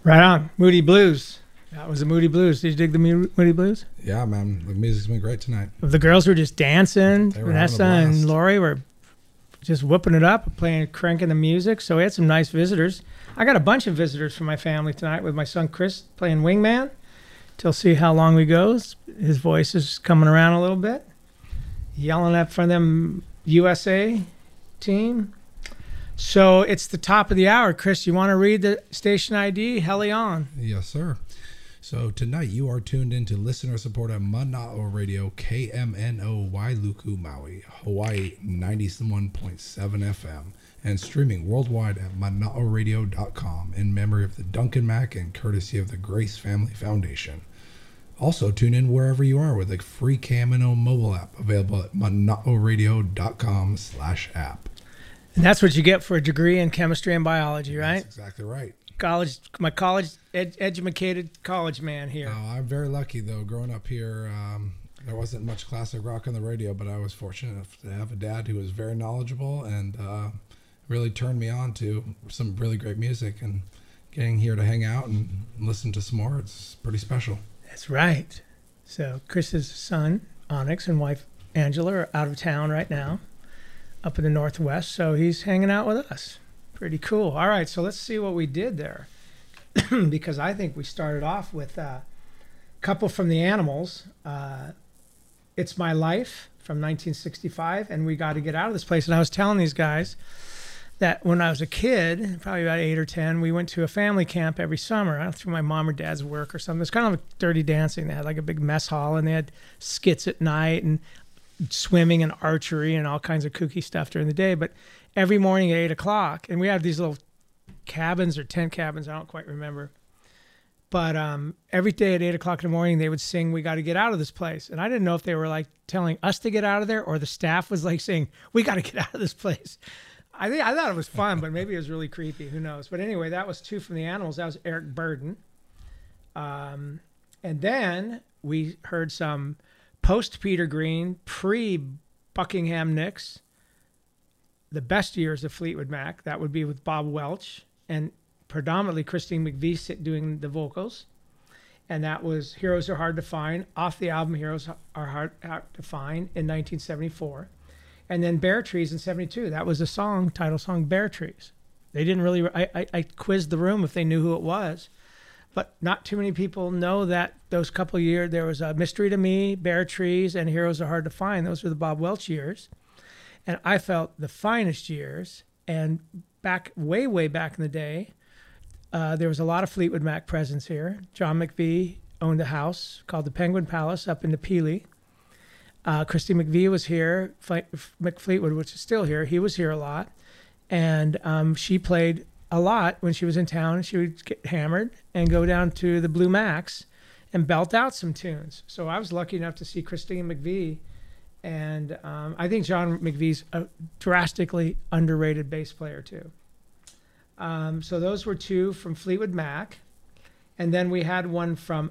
Right on. Moody Blues. That was the Moody Blues. Did you dig the Moody Blues? Yeah, man. The music's been great tonight. The girls were just dancing. They were Vanessa having a and blast. Lori were just whooping it up, cranking the music. So we had some nice visitors. I got a bunch of visitors from my family tonight with my son Chris playing wingman. Till see how long we goes. His voice is coming around a little bit. Yelling up for them USA team. So it's the top of the hour. Chris, you want to read the station ID? Helly on. Yes, sir. So tonight you are tuned into listener-supported Mana'o Radio, KMNO Wailuku, Maui, Hawaii 91.7 FM, and streaming worldwide at mana'oradio.com in memory of the Duncan Mac and courtesy of the Grace Family Foundation. Also tune in wherever you are with a free KMNO mobile app available at mana'oradio.com/app. And that's what you get for a degree in chemistry and biology, right? That's exactly right. Educated college man here. I'm very lucky, though. Growing up here, there wasn't much classic rock on the radio, but I was fortunate enough to have a dad who was very knowledgeable and really turned me on to some really great music. And getting here to hang out and listen to some more, it's pretty special. That's right. So Chris's son, Onyx, and wife, Angela, are out of town right now, up in the Northwest. So he's hanging out with us. Pretty cool. All right, so let's see what we did there. Because I think we started off with a couple from the Animals. It's My Life from 1965, and We Got to Get Out of This Place. And I was telling these guys that when I was a kid, probably about 8 or 10, we went to a family camp every summer through my mom or dad's work or something. It's kind of like Dirty Dancing. They had like a big mess hall, and they had skits at night and swimming and archery and all kinds of kooky stuff during the day. But every morning at 8 o'clock, and we had these little cabins or tent cabins, I don't quite remember. But every day at 8 o'clock in the morning, they would sing, We Got to Get Out of This Place. And I didn't know if they were like telling us to get out of there or the staff was like saying, we got to get out of this place. I thought it was fun, but maybe it was really creepy. Who knows? But anyway, that was two from the Animals. That was Eric Burden. And then we heard some post-Peter Green, pre-Buckingham Nicks, the best years of Fleetwood Mac. That would be with Bob Welch and predominantly Christine McVie doing the vocals. And that was Heroes Are Hard to Find, off the album Heroes Are Hard to Find in 1974. And then Bare Trees in 72. That was a song, title song, Bare Trees. They didn't really, I quizzed the room if they knew who it was. But not too many people know that those couple of years, there was a Mystery to Me, Bare Trees, and Heroes Are Hard to Find. Those were the Bob Welch years. And I felt the finest years. And back, way back in the day, there was a lot of Fleetwood Mac presence here. John McVie owned a house called the Penguin Palace up in the Pelee. Christy McVie was here. Mick Fleetwood, which is still here, he was here a lot. And she played a lot when she was in town. She would get hammered and go down to the Blue Max and belt out some tunes. So I was lucky enough to see Christine McVie. And I think John McVie's a drastically underrated bass player too. So those were two from Fleetwood Mac. And then we had one from